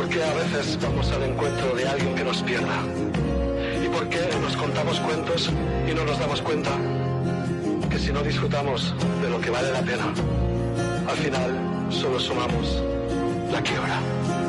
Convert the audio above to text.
¿Por qué a veces vamos al encuentro de alguien que nos pierda? ¿Y por qué nos contamos cuentos y no nos damos cuenta que si no disfrutamos de lo que vale la pena, al final solo sumamos la quiebra?